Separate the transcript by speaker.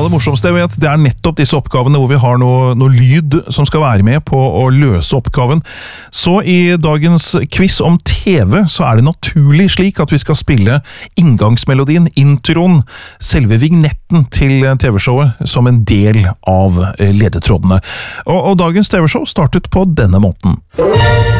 Speaker 1: av det morsomste jeg vet, det nettopp disse oppgavene hvor vi har noe lyd som skal være med på å løse oppgaven. Så i dagens quiz om TV så det naturlig slik at vi skal spille inngangsmelodien, introen, selve vignetten til TV-showet som en del av ledetrådene. Og dagens TV-show startet på denne måten.